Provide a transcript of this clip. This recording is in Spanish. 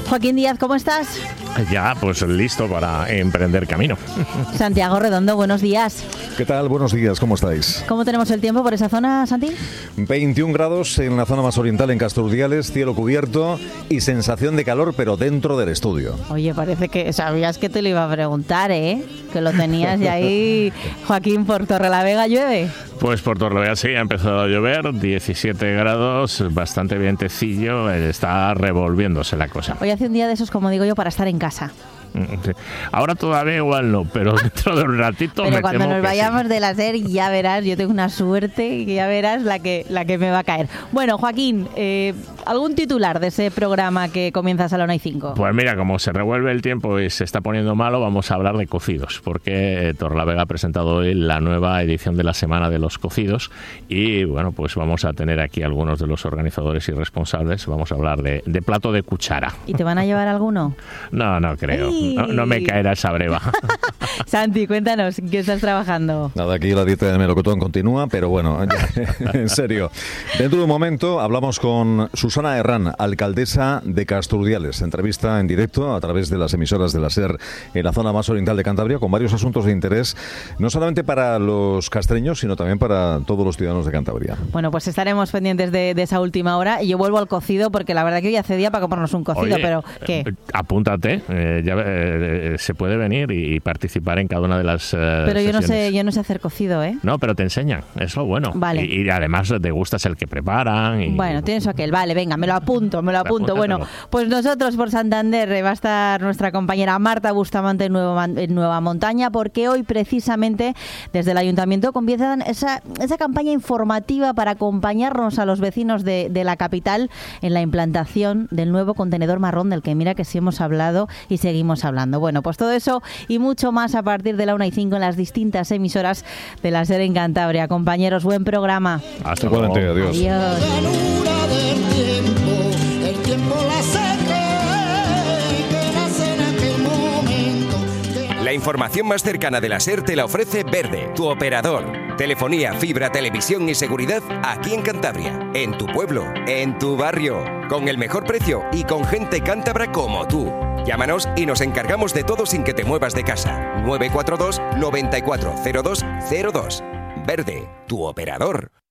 Joaquín Díaz, ¿cómo estás? Ya, pues listo para emprender camino. Santiago Redondo, buenos días. ¿Qué tal? Buenos días, ¿cómo estáis? ¿Cómo tenemos el tiempo por esa zona, Santi? 21 grados en la zona más oriental, en Castro Urdiales, cielo cubierto y sensación de calor, pero dentro del estudio. Oye, parece que sabías que te lo iba a preguntar, ¿eh? Que lo tenías ya ahí. Joaquín, ¿por Torrelavega llueve? Pues por Torrelavega sí, ha empezado a llover, 17 grados, bastante vientecillo, está revolviéndose la cosa. Hoy hace un día de esos, como digo yo, para estar en casa. Ahora todavía igual no, pero dentro de un ratito pero me cuando temo nos que vayamos sí. de la SER, ya verás, yo tengo una suerte que ya verás la que me va a caer. Bueno, Joaquín, ¿algún titular de ese programa que comienzas a la 1:05? Pues mira, como se revuelve el tiempo y se está poniendo malo, vamos a hablar de cocidos, porque Torrelavega ha presentado hoy la nueva edición de la Semana de los Cocidos y bueno, pues vamos a tener aquí algunos de los organizadores y responsables, vamos a hablar de plato de cuchara. ¿Y te van a llevar alguno? No creo. No me caerá esa breva. Santi, cuéntanos, ¿en qué estás trabajando? Nada, aquí la dieta de melocotón continúa, pero bueno, ya, en serio. Dentro de un momento hablamos con Susana Herrán, alcaldesa de Castro Urdiales. Entrevista en directo a través de las emisoras de la SER en la zona más oriental de Cantabria, con varios asuntos de interés, no solamente para los castreños, sino también para todos los ciudadanos de Cantabria. Bueno, pues estaremos pendientes de esa última hora y yo vuelvo al cocido porque la verdad que hoy hace día para comernos un cocido. Oye, pero ¿qué? Apúntate, se puede venir y participar en cada una de las pero yo sesiones. no sé hacer cocido, ¿eh? No, pero te enseñan, es lo bueno. Vale. Y además te gustas el que preparan. Y... Bueno, tienes aquel, vale, venga, me lo apunto. Bueno, pues nosotros por Santander va a estar nuestra compañera Marta Bustamante en Nueva Montaña, porque hoy precisamente desde el Ayuntamiento comienzan esa campaña informativa para acompañarnos a los vecinos de la capital en la implantación del nuevo contenedor marrón, del que mira que sí hemos hablado y seguimos hablando. Bueno, pues todo eso y mucho más a partir de la 1:05 en las distintas emisoras de la SER en Cantabria. Compañeros, buen programa. Hasta luego. Adiós. Adiós. La información más cercana de la SER te la ofrece Verde, tu operador. Telefonía, fibra, televisión y seguridad aquí en Cantabria, en tu pueblo, en tu barrio, con el mejor precio y con gente cántabra como tú. Llámanos y nos encargamos de todo sin que te muevas de casa. 942 94 02 02. Verde, tu operador.